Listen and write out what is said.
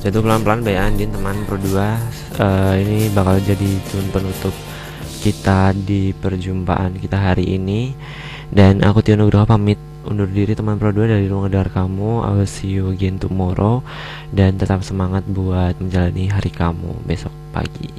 Jatuh pelan-pelan by Andin, teman Pro 2. Ini bakal jadi tune penutup kita di perjumpaan kita hari ini. Dan aku Tio Nugroho pamit undur diri teman Pro 2 dari ruang dengar kamu. I will see you again tomorrow. Dan tetap semangat buat menjalani hari kamu besok pagi.